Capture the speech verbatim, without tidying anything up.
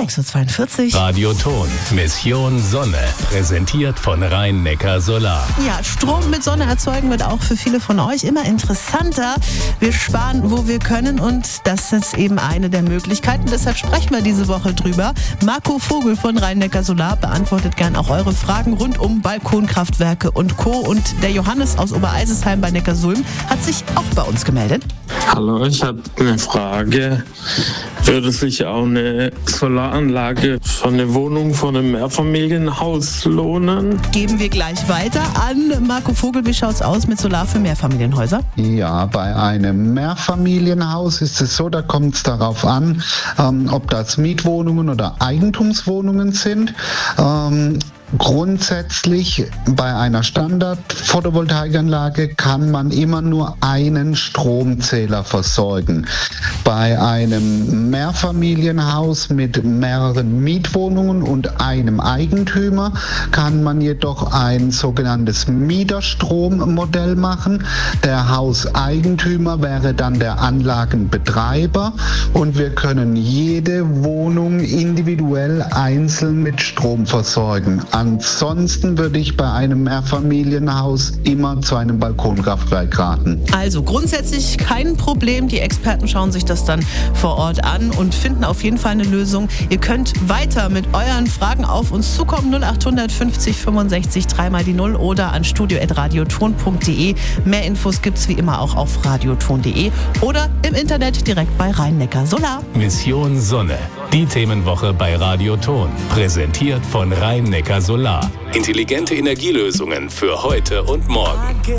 sechs Uhr zweiundvierzig. Radioton, Mission Sonne, präsentiert von Rhein-Neckar Solar. Ja, Strom mit Sonne erzeugen wird auch für viele von euch immer interessanter. Wir sparen, wo wir können, und das ist eben eine der Möglichkeiten. Deshalb sprechen wir diese Woche drüber. Marco Vogel von Rhein-Neckar Solar beantwortet gern auch eure Fragen rund um Balkonkraftwerke und Co. Und der Johannes aus Obereisesheim bei Neckarsulm hat sich auch bei uns gemeldet. Hallo, ich habe eine Frage. Würde sich auch eine Solaranlage von einer Wohnung, von einem Mehrfamilienhaus lohnen? Geben wir gleich weiter an Marco Vogel. Wie schaut's aus mit Solar für Mehrfamilienhäuser? Ja, bei einem Mehrfamilienhaus ist es so, da kommt es darauf an, ähm, ob das Mietwohnungen oder Eigentumswohnungen sind. Ähm, Grundsätzlich bei einer Standard-Photovoltaikanlage kann man immer nur einen Stromzähler versorgen. Bei einem Mehrfamilienhaus mit mehreren Mietwohnungen und einem Eigentümer kann man jedoch ein sogenanntes Mieterstrommodell machen. Der Hauseigentümer wäre dann der Anlagenbetreiber und wir können jede Wohnung individuell einzeln mit Strom versorgen. Ansonsten würde ich bei einem Mehrfamilienhaus immer zu einem Balkonkraftwerk raten. Also grundsätzlich kein Problem. Die Experten schauen sich das dann vor Ort an und finden auf jeden Fall eine Lösung. Ihr könnt weiter mit euren Fragen auf uns zukommen. null acht fünfzig fünfundsechzig dreimal die null oder an studio at radioton punkt de. Mehr Infos gibt's wie immer auch auf radioton punkt de oder im Internet direkt bei Rhein-Neckar Solar. Mission Sonne, die Themenwoche bei Radioton, präsentiert von Rhein-Neckar Solar. Intelligente Energielösungen für heute und morgen.